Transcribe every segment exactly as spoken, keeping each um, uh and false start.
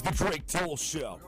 The Drake Toll Show.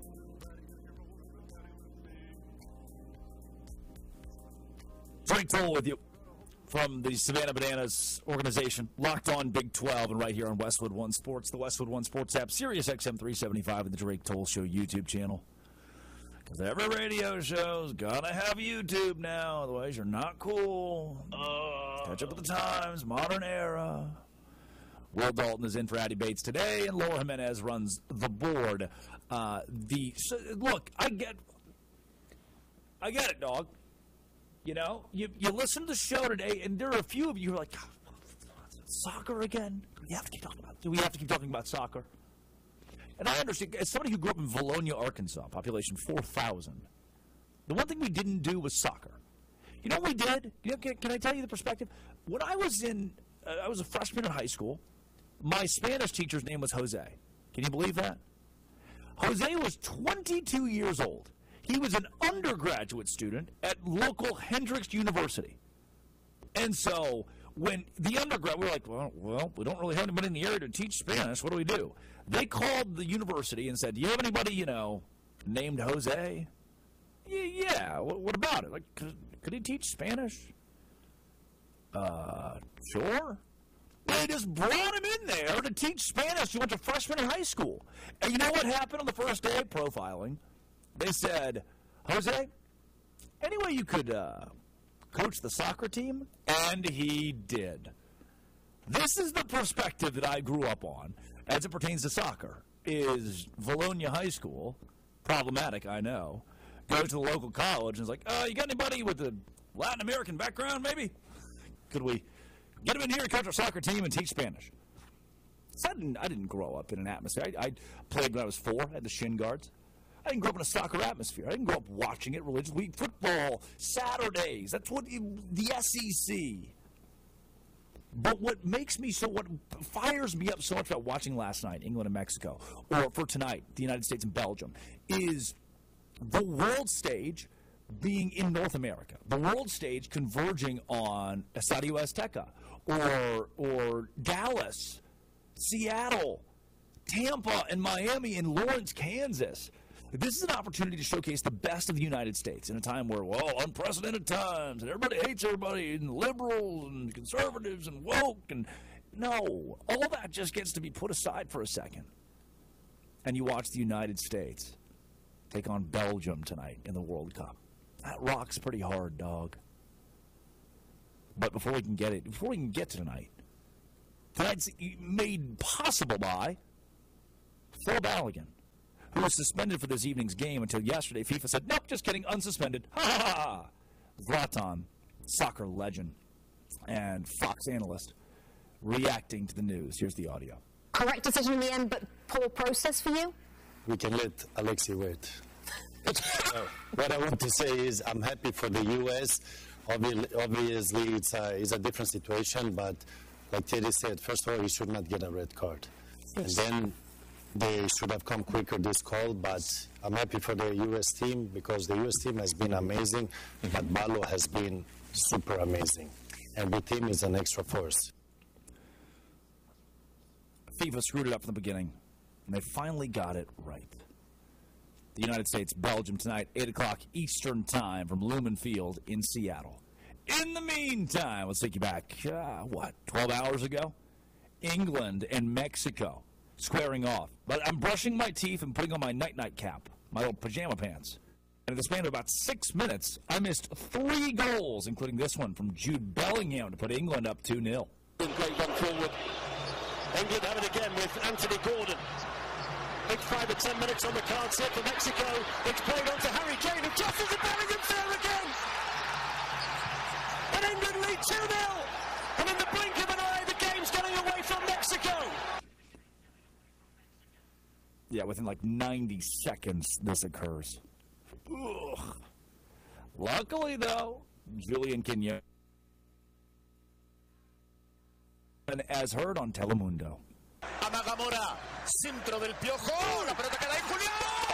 Drake Toll with you from the Savannah Bananas organization, Locked On Big twelve, and right here on Westwood One Sports, the Westwood One Sports app, Sirius X M three seventy-five, and the Drake Toll Show YouTube channel. Because every radio show's gotta have YouTube now, otherwise you're not cool. Uh, Catch up with the times, modern era. Will Dalton is in for Addy Bates today, and Laura Jimenez runs the board. Uh, the so, look, I get, I get it, dog. You know, you you listen to the show today, and there are a few of you who are like, soccer again? Do we have to keep talking about? Do we have to keep talking about soccer? And I understand, as somebody who grew up in Valonia, Arkansas, population four thousand, the one thing we didn't do was soccer. You know what we did? You know, can, can I tell you the perspective? When I was in, uh, I was a freshman in high school. My Spanish teacher's name was Jose. Can you believe that? Jose was twenty-two years old. He was an undergraduate student at local Hendrix University. And so when the undergrad, we were like, well, well, we don't really have anybody in the area to teach Spanish. What do we do? They called the university and said, do you have anybody, you know, named Jose? Yeah, yeah. What, what about it? Like, could, could he teach Spanish? Uh, sure. They just brought him in there to teach Spanish. He went to freshman in high school. And you know what happened on the first day of profiling? They said, Jose, any way you could uh, coach the soccer team? And he did. This is the perspective that I grew up on as it pertains to soccer. Is Valonia High School, problematic, I know, goes to the local college and is like, uh, you got anybody with a Latin American background, maybe? Could we get him in here and coach our soccer team and teach Spanish? So I, didn't, I didn't grow up in an atmosphere. I, I played when I was four. I had the shin guards. I didn't grow up in a soccer atmosphere. I didn't grow up watching it religiously. Football, Saturdays, that's what the S E C. But what makes me so, what fires me up so much about watching last night, England and Mexico, or for tonight, the United States and Belgium, is the world stage being in North America. The world stage converging on Estadio Azteca, or, or Dallas, Seattle, Tampa, and Miami, and Lawrence, Kansas. This is an opportunity to showcase the best of the United States in a time where, well, unprecedented times, and everybody hates everybody, and liberals, and conservatives, and woke, and no. All that just gets to be put aside for a second. And you watch the United States take on Belgium tonight in the World Cup. That rocks pretty hard, dog. But before we can get it, before we can get to tonight, tonight's made possible by Phil Balogun, who was suspended for this evening's game until yesterday. FIFA said, nope, just kidding, unsuspended. Ha ha ha! Zlatan, soccer legend and Fox analyst, reacting to the news. Here's the audio. Correct decision in the end, but poor process for you? We can let Alexi wait. uh, what I want to say is I'm happy for the U S. Obviously, obviously it's, a, it's a different situation, but like Teddy said, first of all, he should not get a red card. Yes. And then they should have come quicker this call, but I'm happy for the U S team because the U S team has been amazing, but Balo has been super amazing. And the team is an extra force. FIFA screwed it up from the beginning, and they finally got it right. The United States, Belgium tonight, eight o'clock Eastern Time from Lumen Field in Seattle. In the meantime, let's take you back, uh, what, twelve hours ago? England and Mexico squaring off. But I'm brushing my teeth and putting on my night-night cap, my old pajama pants. And in the span of about six minutes, I missed three goals, including this one from Jude Bellingham to put England up two nil. Great run forward. England have it again with Anthony Gordon. Big five or ten minutes on the cards here for Mexico. It's played on to Harry Kane, who tosses it. Bellingham's there again. And England lead two nil. And in the blink of an eye, the game's getting away from Mexico. Yeah, within like ninety seconds, this occurs. Ugh. Luckily, though, Julian Quinones, as heard on Telemundo. Amaga Mora, centro del Piojo, la pelota queda ahí, Julián.